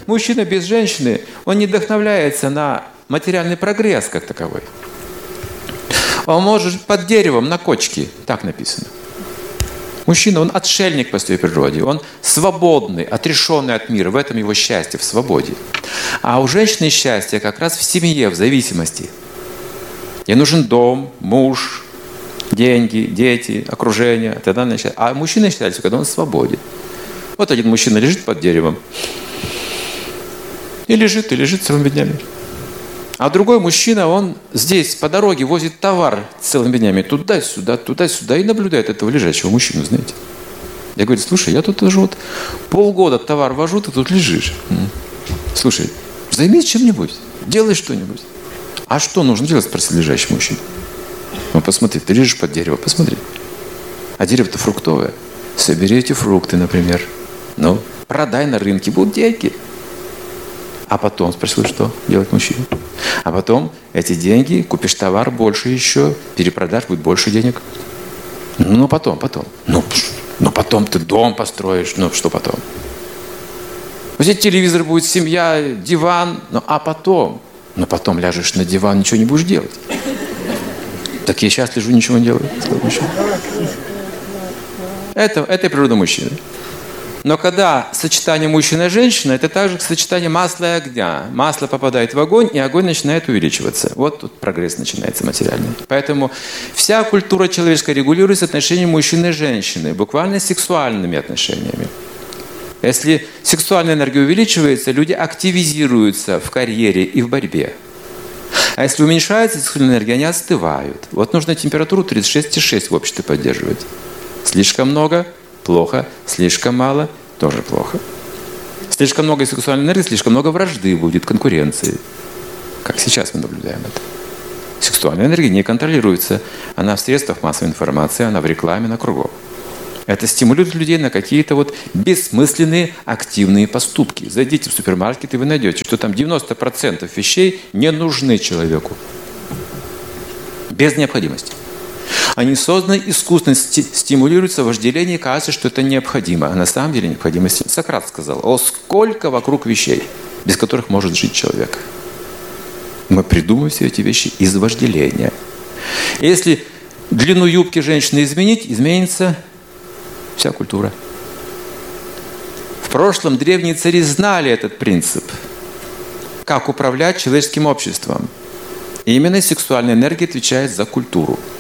Мужчина без женщины, он не вдохновляется на материальный прогресс как таковой. Он может жить под деревом на кочке, так написано. Мужчина, он отшельник по своей природе, он свободный, отрешенный от мира, в этом его счастье, в свободе. А у женщины счастье как раз в семье, в зависимости. Ей нужен дом, муж, деньги, дети, окружение. Тогда начинает. А мужчина считается, когда он свободен. Вот один мужчина лежит под деревом. И лежит целыми днями. А другой мужчина, он здесь по дороге возит товар целыми днями туда-сюда, и наблюдает этого лежачего мужчину, знаете. Я говорю, слушай, я тут уже вот полгода товар вожу, ты тут лежишь. Слушай, займись чем-нибудь, делай что-нибудь. А что нужно делать, спросил лежащий мужчина. Ну, посмотри, ты лежишь под деревом, посмотри. А дерево-то фруктовое. Собери эти фрукты, например. Ну, продай на рынке, будут деньги. А потом, спросил, что делать мужчина? А потом эти деньги, купишь товар больше еще, перепродашь, будет больше денег. Ну, потом. Ну, потом ты дом построишь, ну, что потом? Вот здесь телевизор будет, семья, диван, ну, а потом? Ну, потом ляжешь на диван, ничего не будешь делать. Так я сейчас лежу, ничего не делаю. Это природа мужчины. Но когда сочетание мужчина и женщина, это также сочетание масла и огня. Масло попадает в огонь, и огонь начинает увеличиваться. Вот тут прогресс начинается материальный. Поэтому вся культура человеческая регулируется отношением мужчины и женщины, буквально сексуальными отношениями. Если сексуальная энергия увеличивается, люди активизируются в карьере и в борьбе. А если уменьшается сексуальная энергия, они остывают. Вот нужно температуру 36,6 в обществе поддерживать. Слишком много – плохо, слишком мало – тоже плохо. Слишком много сексуальной энергии, слишком много вражды будет, конкуренции. Как сейчас мы наблюдаем это. Сексуальная энергия не контролируется. Она в средствах массовой информации, она в рекламе, на кругом. Это стимулирует людей на какие-то вот бессмысленные активные поступки. Зайдите в супермаркет, и вы найдете, что там 90% вещей не нужны человеку. Без необходимости. Они созданы искусственно, стимулируются вожделение, и кажется, что это необходимо. А на самом деле необходимости. Сократ сказал, о, сколько вокруг вещей, без которых может жить человек. Мы придумываем все эти вещи из вожделения. Если длину юбки женщины изменить, изменится вся культура. В прошлом древние цари знали этот принцип. Как управлять человеческим обществом. И именно сексуальная энергия отвечает за культуру.